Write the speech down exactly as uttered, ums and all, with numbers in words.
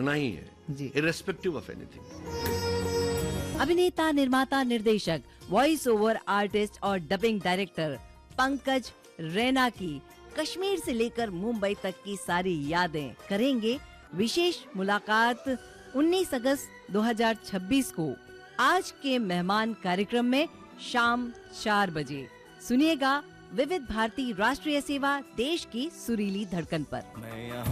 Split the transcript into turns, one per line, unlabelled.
करना ही है,
जी।
Irrespective of anything.
अभिनेता, निर्माता, निर्देशक, वॉइस ओवर आर्टिस्ट और डबिंग डायरेक्टर पंकज रैना की कश्मीर से लेकर मुंबई तक की सारी यादें करेंगे विशेष मुलाकात उन्नीस अगस्त दो हज़ार छब्बीस को आज के मेहमान कार्यक्रम में शाम चार बजे। सुनिएगा विविध भारती राष्ट्रीय सेवा, देश की सुरीली धड़कन पर।